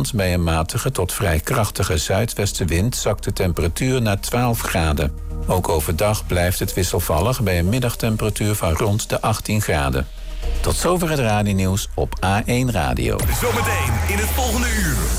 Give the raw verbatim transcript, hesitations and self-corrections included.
Vanavond bij een matige tot vrij krachtige zuidwestenwind zakt de temperatuur naar twaalf graden. Ook overdag blijft het wisselvallig bij een middagtemperatuur van rond de achttien graden. Tot zover het radionieuws op A één Radio. Zometeen in het volgende uur.